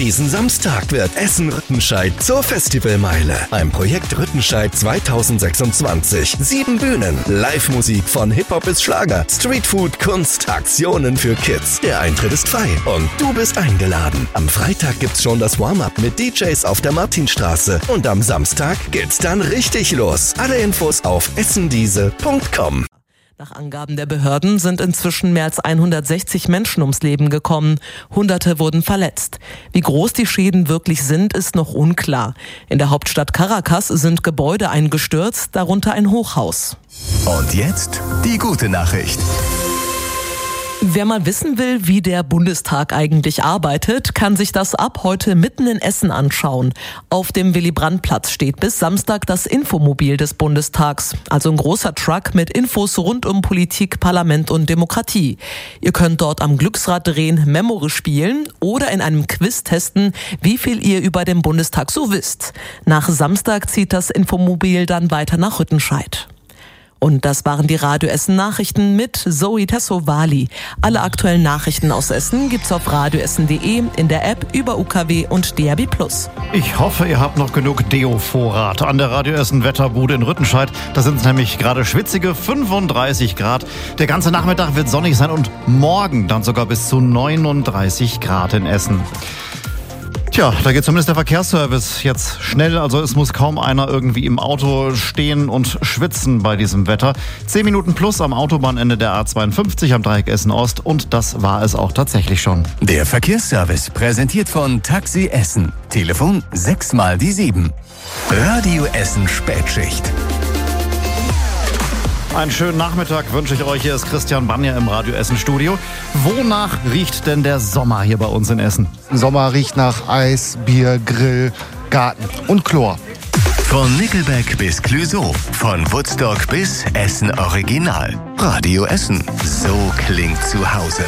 Diesen Samstag wird Essen-Rüttenscheid zur Festivalmeile. Ein Projekt Rüttenscheid 2026. 7 Bühnen, Live-Musik von Hip-Hop bis Schlager, Streetfood, Kunst, Aktionen für Kids. Der Eintritt ist frei und du bist eingeladen. Am Freitag gibt's schon das Warm-Up mit DJs auf der Martinstraße. Und am Samstag geht's dann richtig los. Alle Infos auf essendiese.com. Nach Angaben der Behörden sind inzwischen mehr als 160 Menschen ums Leben gekommen. Hunderte wurden verletzt. Wie groß die Schäden wirklich sind, ist noch unklar. In der Hauptstadt Caracas sind Gebäude eingestürzt, darunter ein Hochhaus. Und jetzt die gute Nachricht. Wer mal wissen will, wie der Bundestag eigentlich arbeitet, kann sich das ab heute mitten in Essen anschauen. Auf dem Willy-Brandt-Platz steht bis Samstag das Infomobil des Bundestags, also ein großer Truck mit Infos rund um Politik, Parlament und Demokratie. Ihr könnt dort am Glücksrad drehen, Memory spielen oder in einem Quiz testen, wie viel ihr über den Bundestag so wisst. Nach Samstag zieht das Infomobil dann weiter nach Rüttenscheid. Und das waren die Radio Essen Nachrichten mit Zoe Tassovali. Alle aktuellen Nachrichten aus Essen gibt's auf radioessen.de, in der App, über UKW und DAB+. Ich hoffe, ihr habt noch genug Deo-Vorrat an der Radio Essen Wetterbude in Rüttenscheid. Da sind es nämlich gerade schwitzige 35 Grad. Der ganze Nachmittag wird sonnig sein und morgen dann sogar bis zu 39 Grad in Essen. Tja, da geht zumindest der Verkehrsservice jetzt schnell. Also es muss kaum einer irgendwie im Auto stehen und schwitzen bei diesem Wetter. 10 Minuten plus am Autobahnende der A52 am Dreieck Essen-Ost. Und das war es auch tatsächlich schon. Der Verkehrsservice präsentiert von Taxi Essen. Telefon 6 mal die 7. Radio Essen Spätschicht. Einen schönen Nachmittag wünsche ich euch. Hier ist Christian Banja im Radio Essen Studio. Wonach riecht denn der Sommer hier bei uns in Essen? Sommer riecht nach Eis, Bier, Grill, Garten und Chlor. Von Nickelback bis Clouseau, von Woodstock bis Essen Original. Radio Essen, so klingt zu Hause.